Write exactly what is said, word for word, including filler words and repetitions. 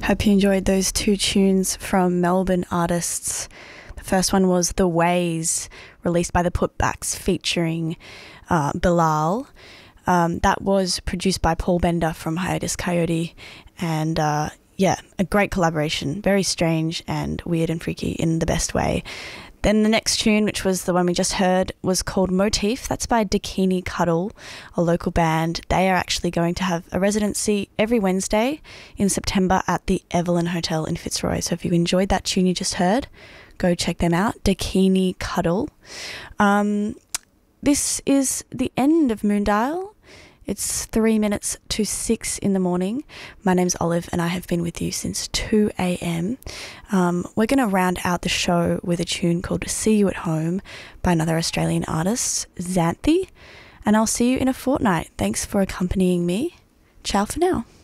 Hope you enjoyed those two tunes from Melbourne artists. The first one was The Ways, released by the Putbacks, featuring uh, Bilal. Um, that was produced by Paul Bender from Hiatus Coyote, and uh, yeah, a great collaboration. Very strange and weird and freaky in the best way. Then the next tune, which was the one we just heard, was called Motif. That's by Dakini Cuddle, a local band. They are actually going to have a residency every Wednesday in September at the Evelyn Hotel in Fitzroy. So if you enjoyed that tune you just heard, go check them out. Dakini Cuddle. Um, this is the end of Moondial. It's three minutes to six in the morning. My name's Olive and I have been with you since two a.m. Um, we're going to round out the show with a tune called See You at Home by another Australian artist, Xanthi. And I'll see you in a fortnight. Thanks for accompanying me. Ciao for now.